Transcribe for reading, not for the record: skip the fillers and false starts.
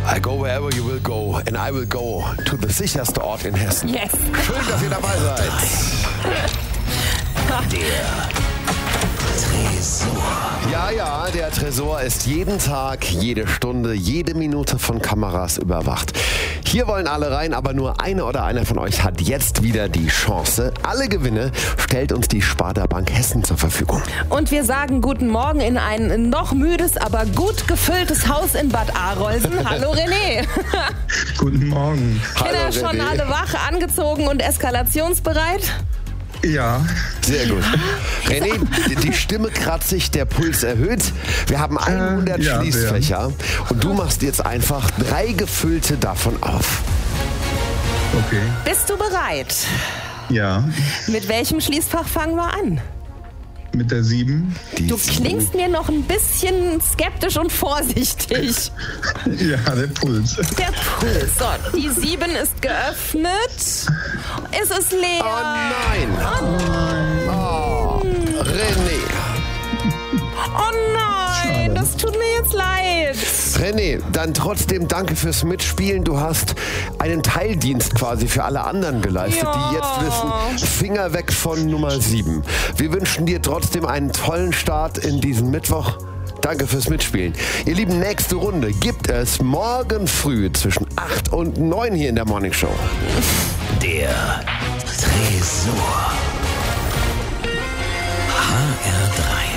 I go wherever you will go and I will go to the sicherste Ort in Hessen. Yes. Schön, dass ihr dabei seid. Der Tresor. Ja, der Tresor ist jeden Tag, jede Stunde, jede Minute von Kameras überwacht. Hier wollen alle rein, aber nur eine oder einer von euch hat jetzt wieder die Chance. Alle Gewinne stellt uns die Sparda Bank Hessen zur Verfügung. Und wir sagen guten Morgen in ein noch müdes, aber gut gefülltes Haus in Bad Arolsen. Hallo René. Guten Morgen. Kinder schon alle wach, angezogen und eskalationsbereit? Ja. Sehr gut. René, die Stimme kratzig, der Puls erhöht. Wir haben 100 Schließfächer und du machst jetzt einfach 3 gefüllte davon auf. Okay. Bist du bereit? Ja. Mit welchem Schließfach fangen wir an? Mit der 7. Du klingst mir noch ein bisschen skeptisch und vorsichtig. Ja, der Puls. Der Puls. So, die 7 ist geöffnet. Es ist leer. Oh nein. Oh, René. Oh nein, das tut mir jetzt leid. René, dann trotzdem danke fürs Mitspielen. Du hast einen Teildienst quasi für alle anderen geleistet, die jetzt wissen, Finger weg von Nummer 7. Wir wünschen dir trotzdem einen tollen Start in diesen Mittwoch. Danke fürs Mitspielen. Ihr Lieben, nächste Runde gibt es morgen früh zwischen 8 und 9 hier in der Morning Show. Der Tresor. HR3.